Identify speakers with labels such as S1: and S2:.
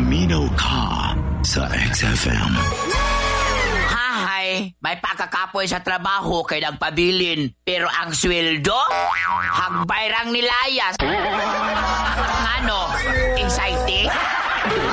S1: Paminaw ka sa XFM.
S2: Hahay, may pakakapoy sa trabaho kay nagpabilin. Pero ang sweldo, hagbayrang nilayas. Ano, exciting?